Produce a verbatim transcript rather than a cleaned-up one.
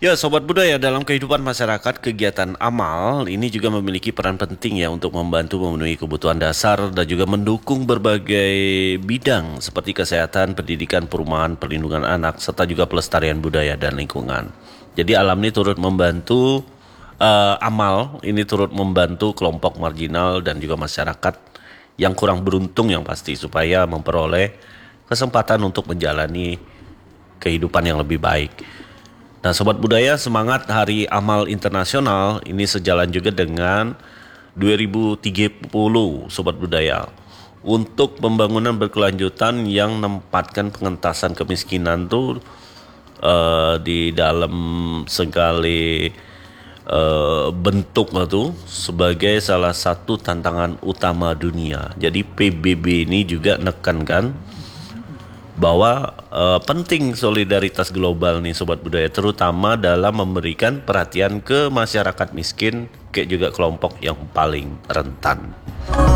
Ya, sobat budaya, dalam kehidupan masyarakat, kegiatan amal ini juga memiliki peran penting ya untuk membantu memenuhi kebutuhan dasar dan juga mendukung berbagai bidang seperti kesehatan, pendidikan, perumahan, perlindungan anak, serta juga pelestarian budaya dan lingkungan. Jadi alam ini turut membantu eh, amal ini turut membantu kelompok marginal dan juga masyarakat yang kurang beruntung yang pasti supaya memperoleh kesempatan untuk menjalani kehidupan yang lebih baik. Nah, Sobat Budaya, semangat Hari Amal Internasional ini sejalan juga dengan dua ribu tiga puluh, Sobat Budaya, untuk pembangunan berkelanjutan yang menempatkan pengentasan kemiskinan tuh eh, di dalam segala eh, bentuk itu sebagai salah satu tantangan utama dunia. Jadi P B B ini juga nekankan bahwa uh, penting solidaritas global nih Sobat Budaya, terutama dalam memberikan perhatian ke masyarakat miskin, kayak juga kelompok yang paling rentan.